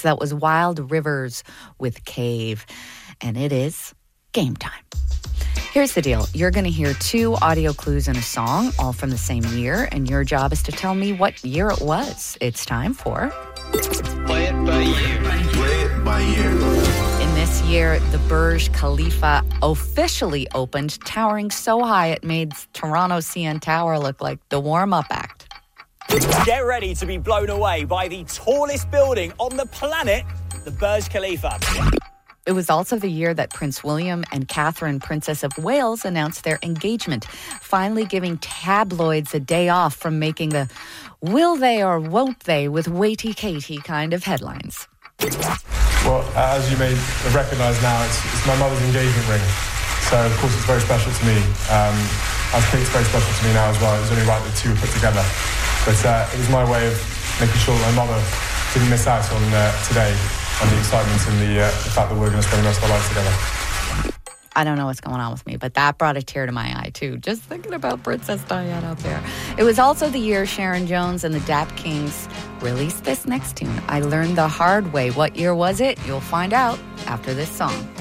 That was Wild Rivers with Cave. And it is game time. Here's the deal. You're going to hear 2 audio clues in a song, all from the same year, and your job is to tell me what year it was. It's time for... Play it by ear. Play it by ear. In this year, the Burj Khalifa officially opened, towering so high it made Toronto CN Tower look like the warm-up act. Get ready to be blown away by the tallest building on the planet, the Burj Khalifa. It was also the year that Prince William and Catherine, Princess of Wales, announced their engagement, finally giving tabloids a day off from making the will they or won't they with weighty Katie kind of headlines. Well, as you may recognise now, it's my mother's engagement ring. So, of course, it's very special to me. As Kate's very special to me now as well. It was only right that 2 were put together. But it was my way of making sure that my mother didn't miss out on today and the excitement and the fact that we're going to spend the rest of our lives together. I don't know what's going on with me, but that brought a tear to my eye, too, just thinking about Princess Diana out there. It was also the year Sharon Jones and the Dap Kings released this next tune. I learned the hard way. What year was it? You'll find out after this song.